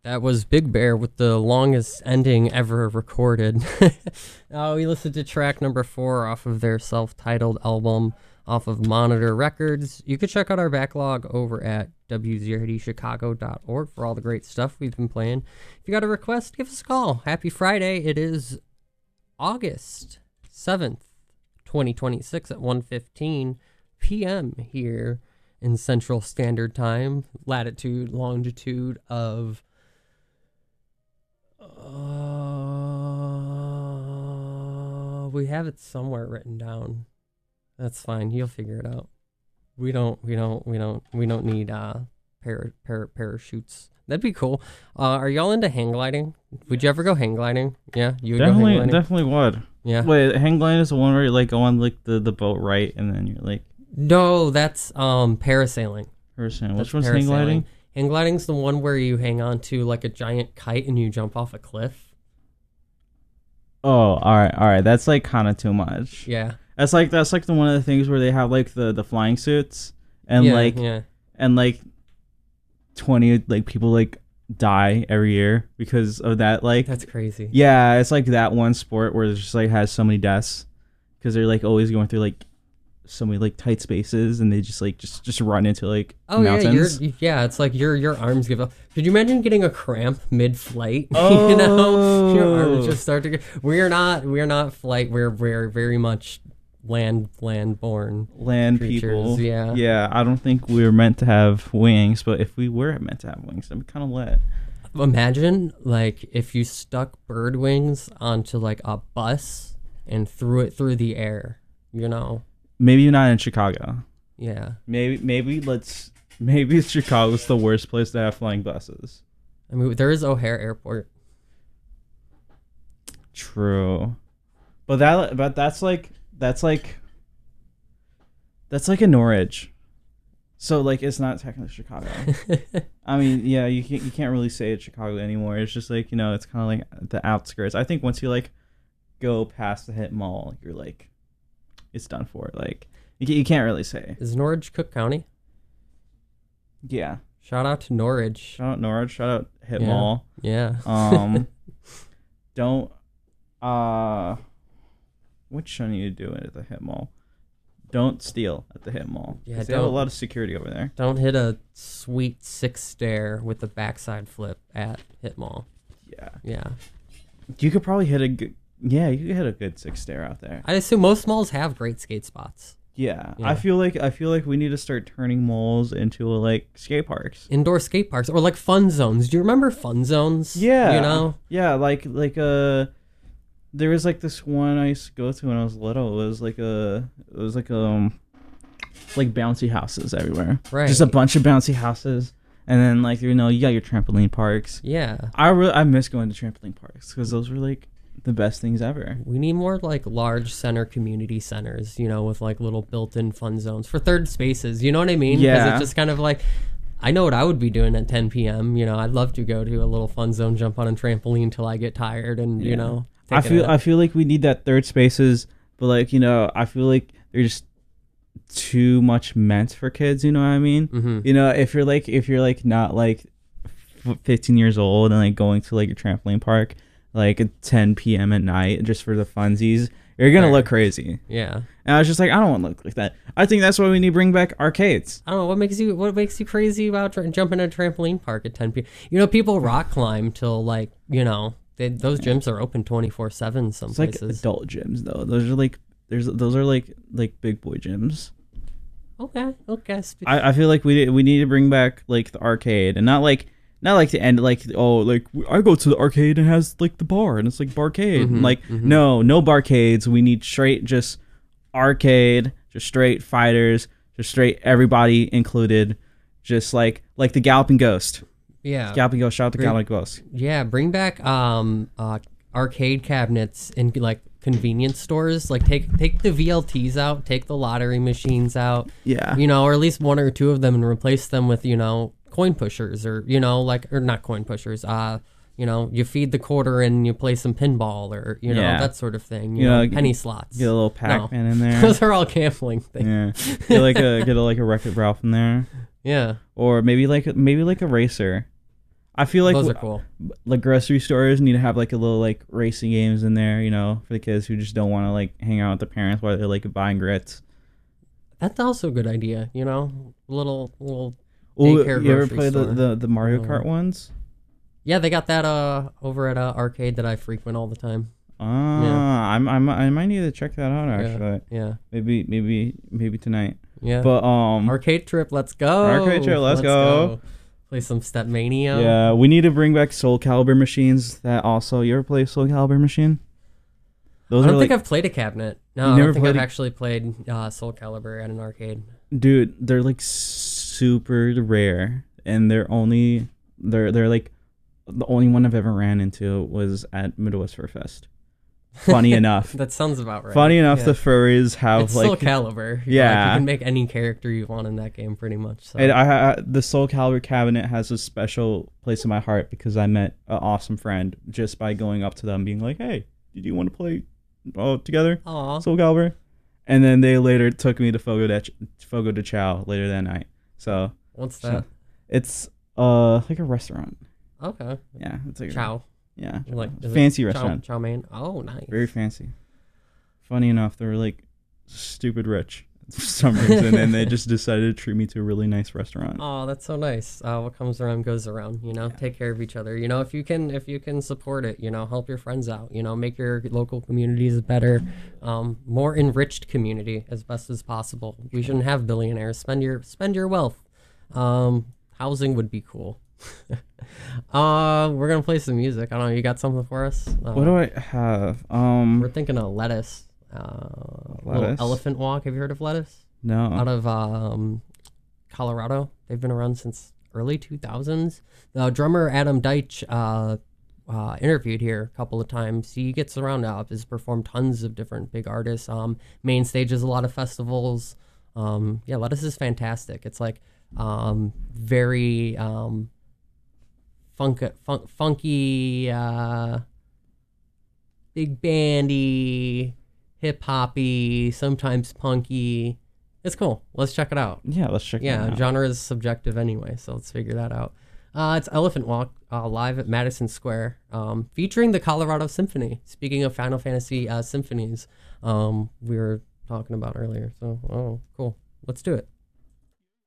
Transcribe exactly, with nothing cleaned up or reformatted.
That was Big Bear with the longest ending ever recorded. uh, we listened to track number four off of their self-titled album, off of Monitor Records. You can check out our backlog over at w z r d chicago dot org for all the great stuff we've been playing. If you got a request, give us a call. Happy Friday. It is August seventh, twenty twenty-six at one fifteen p.m. here in Central Standard Time, latitude, longitude of... Uh, we have it somewhere written down. That's fine. You'll figure it out. We don't. We don't. We don't. We don't need uh para, para, parachutes. That'd be cool. Uh, are y'all into hang gliding? Would you ever go hang gliding? Yeah, you would definitely, go hang gliding? definitely would. Yeah. Wait, hang gliding is the one where you like go on like the, the boat right, and then you're like. No, that's um parasailing. Parasailing. Which That's one's hang gliding? parasailing. Hang gliding's the one where you hang on to like a giant kite and you jump off a cliff. Oh, all right, all right. That's like kind of too much. Yeah. That's like that's like the one of the things where they have like the, the flying suits and yeah, like yeah. and like twenty like people like die every year because of that. Like That's crazy. Yeah, it's like that one sport where it's just like has so many deaths because they're like always going through like so many like tight spaces and they just like just just run into like oh mountains. yeah, you're, yeah, it's like your your arms give up. Could you imagine getting a cramp mid-flight? Oh. You know, your arms just start to get. We're not we're not flight. We're we're very much land land born Land creatures, people. Yeah, Yeah. I don't think we were meant to have wings, but if we were meant to have wings, then we kind of lit. Imagine like if you stuck bird wings onto like a bus and threw it through the air. You know. Maybe not in Chicago. Yeah. Maybe maybe let's maybe Chicago's the worst place to have flying buses. I mean, there is O'Hare Airport. True, but that but that's like that's like that's like in Norwich, so like it's not technically Chicago. I mean, yeah, you can't you can't really say it's Chicago anymore. It's just like, you know, it's kind of like the outskirts. I think once you like go past the hit mall, you're like. It's done for. Like you, you can't really say. Is Norwich Cook County? Yeah. Shout out to Norwich. Shout out Norwich. Shout out Hit Yeah. Mall. Yeah. Um. don't. Uh. What shouldn't you do at the Hit Mall? Don't steal at the Hit Mall. Yeah, 'Cause they have a don't. lot of security over there. Don't hit a sweet six stair with the backside flip at Hit Mall. Yeah. Yeah. You could probably hit a good. Yeah, you could hit a good six stair out there. I assume most malls have great skate spots. Yeah. Yeah. I feel like I feel like we need to start turning malls into like skate parks. Indoor skate parks or like fun zones. Do you remember fun zones? Yeah. You know? Yeah, like like uh there was like this one I used to go to when I was little. It was like a it was like um like bouncy houses everywhere. Right. Just a bunch of bouncy houses. And then like, you know, you got your trampoline parks. Yeah. I really I miss going to trampoline parks because those were like the best things ever. We need more like large center community centers, you know, with like little built-in fun zones for third spaces. You know what I mean? Yeah. Because it's just kind of like, I know what I would be doing at ten p.m. You know, I'd love to go to a little fun zone, jump on a trampoline till I get tired, and Yeah. you know. I take a feel nap. I feel like we need that third spaces, but like, you know, I feel like they're just too much meant for kids, you know what I mean? Mm-hmm. You know, if you're like if you're like not like f- fifteen years old and like going to like a trampoline park like at ten p.m. at night just for the funsies, you're gonna Fair. look crazy. Yeah. And I was just like, I don't want to look like that. I think that's why we need to bring back arcades. I don't know what makes you what makes you crazy about tra- jumping in a trampoline park at ten p.m. You know, people rock climb till like, you know, they, those gyms are open twenty-four seven some It's like places. adult gyms though. Those are like there's those are like like big boy gyms. Okay, okay. Sp- I, I feel like we we need to bring back like the arcade and not like not like the end like oh like I go to the arcade and it has like the bar and it's like barcade. Mhm, Like mhm. no no barcades. We need straight just arcade, just straight fighters, just straight everybody included, just like like the Galloping Ghost. yeah. Galloping Ghost. Shout out to Bring- Galloping Ghost. Yeah, bring back um uh arcade cabinets in like convenience stores. Like take take the V L Ts out, take the lottery machines out, Yeah. you know, or at least one or two of them, and replace them with, you know, coin pushers, or you know, like or not coin pushers. Uh, you know, you feed the quarter and you play some pinball, or you know, Yeah. that sort of thing. You, You know, know, penny slots. Get a little Pac-Man in there. Those are all gambling things. Yeah. Get like a get a, like a Wreck-It Ralph in there. Yeah. Or maybe like maybe like a racer. I feel like Those are w- cool. like grocery stores need to have like a little like racing games in there, you know, for the kids who just don't want to like hang out with their parents while they're like buying grits. That's also a good idea. You know, little little Oh, daycare you ever grocery play the, store. the the Mario Oh. Kart ones? Yeah, they got that uh over at uh, arcade that I frequent all the time. Ah, I'm I'm I might need to check that out actually. Yeah, Maybe maybe maybe tonight. yeah. But um Arcade trip, let's go. Arcade trip, let's go. Play some Stepmania. yeah, we need to bring back Soul Calibur machines. That also, you ever play Soul Calibur machine? Those I don't are think like, I've played a cabinet. No, You I never don't think I've played a- actually played uh, Soul Calibur at an arcade. dude, they're like super rare, and they're only they're they're like the only one I've ever ran into was at Midwest Fur Fest. Funny enough, That sounds about right. funny enough, Yeah. the furries have It's like Soul Calibur. You Yeah. know, like, you can make any character you want in that game, pretty much. So. And I, I, the Soul Calibur cabinet has a special place in my heart because I met an awesome friend just by going up to them, being like, "Hey, did you want to play oh, together, Aw. Soul Calibur?" And then they later took me to Fogo de Ch- Fogo de Chao later that night. So What's so that? it's uh like a restaurant. Okay. Yeah, it's like a, Chow. yeah, Like is it fancy chow, restaurant, chow mein. Oh, nice. very fancy. Funny enough, they were like stupid rich for some reason, and they just decided to treat me to a really nice restaurant. Oh, that's so nice. Uh, what comes around goes around. You know, take care of each other. You know, if you can, if you can support it, you know, help your friends out. You know, make your local communities better, um, more enriched community as best as possible. We shouldn't have billionaires. Spend your spend your wealth. Um, housing would be cool. uh, we're gonna play some music. I don't know. You got something for us? Uh, What do I have? Um, We're thinking of Lettuce. Uh, Little Lettuce? Elephant Walk. Have you heard of Lettuce? no. Out of um, Colorado. They've been around since early two thousands. The drummer Adam Deitch uh, uh, interviewed here a couple of times. He gets around up, has performed tons of different big artists. Um, main stages, a lot of festivals. Um, yeah, Lettuce is fantastic. It's like um, very um, funk, fun, funky, uh, big bandy, hip hoppy, sometimes punky. It's cool. Let's check it out. Yeah, let's check. Yeah, that out. genre is subjective anyway, so let's figure that out. Uh, it's Elephant Walk uh, live at Madison Square, um, featuring the Colorado Symphony. Speaking of Final Fantasy uh, symphonies, um, we were talking about earlier. So, oh, cool. Let's do it.